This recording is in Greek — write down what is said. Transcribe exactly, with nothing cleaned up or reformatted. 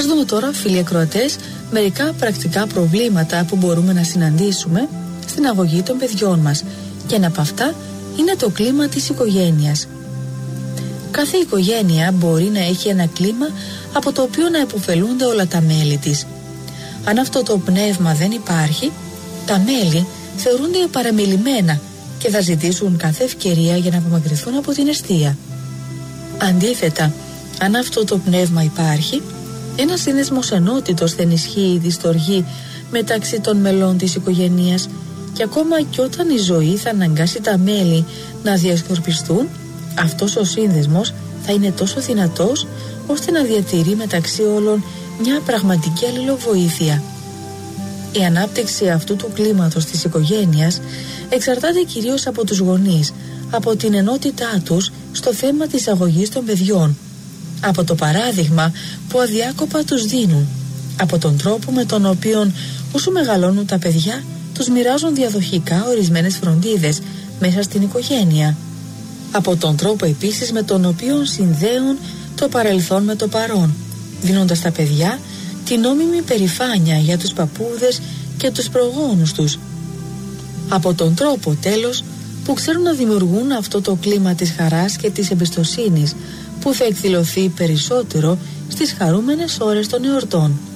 Ας δούμε τώρα, φίλοι ακροατές, μερικά πρακτικά προβλήματα που μπορούμε να συναντήσουμε στην αγωγή των παιδιών μας, και ένα από αυτά είναι το κλίμα της οικογένειας. Κάθε οικογένεια μπορεί να έχει ένα κλίμα από το οποίο να επωφελούνται όλα τα μέλη της. Αν αυτό το πνεύμα δεν υπάρχει, τα μέλη θεωρούνται παραμελημένα και θα ζητήσουν κάθε ευκαιρία για να απομακρυνθούν από την εστία. Αντίθετα, αν αυτό το πνεύμα υπάρχει, ένας σύνδεσμος ενότητος θα ενισχύει τη στοργή μεταξύ των μελών της οικογένειας, και ακόμα και όταν η ζωή θα αναγκάσει τα μέλη να διασκορπιστούν, αυτός ο σύνδεσμος θα είναι τόσο δυνατός ώστε να διατηρεί μεταξύ όλων μια πραγματική αλληλοβοήθεια. Η ανάπτυξη αυτού του κλίματος της οικογένειας εξαρτάται κυρίως από τους γονείς, από την ενότητά τους στο θέμα της αγωγής των παιδιών, από το παράδειγμα που αδιάκοπα τους δίνουν, από τον τρόπο με τον οποίο όσο μεγαλώνουν τα παιδιά τους μοιράζουν διαδοχικά ορισμένες φροντίδες μέσα στην οικογένεια, από τον τρόπο επίσης με τον οποίο συνδέουν το παρελθόν με το παρόν, δίνοντας στα παιδιά την νόμιμη περηφάνεια για τους παππούδες και τους προγόνους τους, από τον τρόπο τέλος που ξέρουν να δημιουργούν αυτό το κλίμα της χαράς και της εμπιστοσύνης που θα εκδηλωθεί περισσότερο στις χαρούμενες ώρες των εορτών.